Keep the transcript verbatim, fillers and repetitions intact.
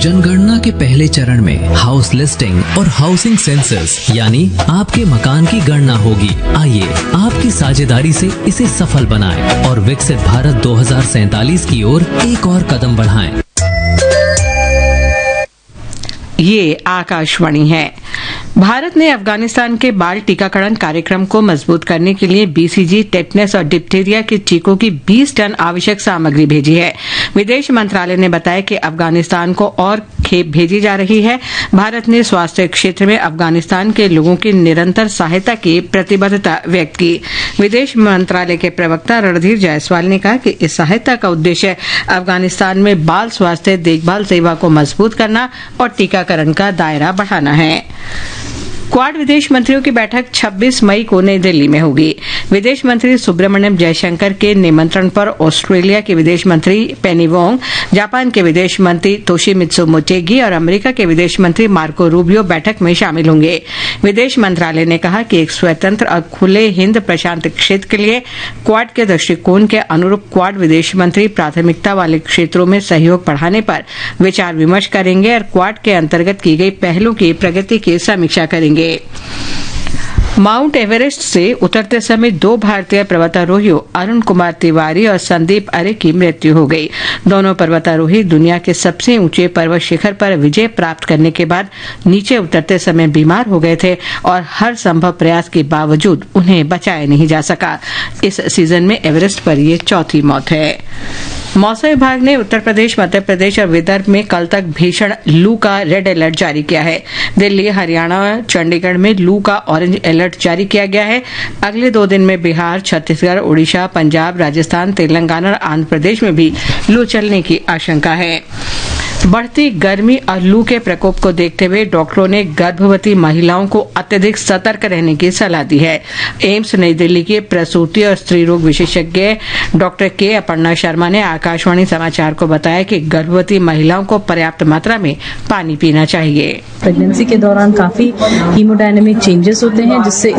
जनगणना के पहले चरण में हाउस लिस्टिंग और हाउसिंग सेंसस यानी आपके मकान की गणना होगी। आइए आपकी साझेदारी से इसे सफल बनाएं और विकसित भारत दो हज़ार सैंतालीस की ओर एक और कदम बढ़ाएं। ये आकाशवाणी है। भारत ने अफगानिस्तान के बाल टीकाकरण कार्यक्रम को मजबूत करने के लिए बीसीजी, टेटनस और डिप्थीरिया के टीकों की बीस टन आवश्यक सामग्री भेजी है। विदेश मंत्रालय ने बताया कि अफगानिस्तान को और खेप भेजी जा रही है। भारत ने स्वास्थ्य क्षेत्र में अफगानिस्तान के लोगों की निरंतर सहायता की प्रतिबद्धता व्यक्त की। विदेश मंत्रालय के प्रवक्ता रणधीर जायसवाल ने कहा कि इस सहायता का उद्देश्य अफगानिस्तान में बाल स्वास्थ्य देखभाल सेवा को मजबूत करना और टीकाकरण का दायरा बढ़ाना है। क्वाड विदेश मंत्रियों की बैठक छब्बीस मई को नई दिल्ली में होगी। विदेश मंत्री सुब्रमण्यम जयशंकर के निमंत्रण पर ऑस्ट्रेलिया के विदेश मंत्री पेनी वोंग, जापान के विदेश मंत्री तोशिमित्सु मोटेगी और अमेरिका के विदेश मंत्री मार्को रूबियो बैठक में शामिल होंगे। विदेश मंत्रालय ने कहा कि एक स्वतंत्र और खुले हिंद प्रशांत क्षेत्र के लिए क्वाड के दृष्टिकोण के अनुरूप क्वाड विदेश मंत्री प्राथमिकता वाले क्षेत्रों में सहयोग बढ़ाने पर विचार विमर्श करेंगे और क्वाड के अंतर्गत की गई पहलों की प्रगति की समीक्षा करेंगे। माउंट एवरेस्ट से उतरते समय दो भारतीय पर्वतारोहियों अरुण कुमार तिवारी और संदीप अरे की मृत्यु हो गई। दोनों पर्वतारोही दुनिया के सबसे ऊंचे पर्वत शिखर पर विजय प्राप्त करने के बाद नीचे उतरते समय बीमार हो गए थे और हर संभव प्रयास के बावजूद उन्हें बचाया नहीं जा सका। इस सीजन में एवरेस्ट पर ये चौथी मौत है। मौसम विभाग ने उत्तर प्रदेश, मध्य प्रदेश और विदर्भ में कल तक भीषण लू का रेड अलर्ट जारी किया है। दिल्ली, हरियाणा और चंडीगढ़ में लू का ऑरेंज अलर्ट जारी किया गया है। अगले दो दिन में बिहार, छत्तीसगढ़, उड़ीसा, पंजाब, राजस्थान, तेलंगाना और आंध्र प्रदेश में भी लू चलने की आशंका है। बढ़ती गर्मी और लू के प्रकोप को देखते हुए डॉक्टरों ने गर्भवती महिलाओं को अत्यधिक सतर्क रहने की सलाह दी है। एम्स नई दिल्ली के प्रसूति और स्त्री रोग विशेषज्ञ डॉक्टर के अपर्णा शर्मा ने आकाशवाणी समाचार को बताया कि गर्भवती महिलाओं को पर्याप्त मात्रा में पानी पीना चाहिए। प्रेगनेंसी के दौरान काफी हीमोडायनेमिक चेंजेस होते हैं जिससे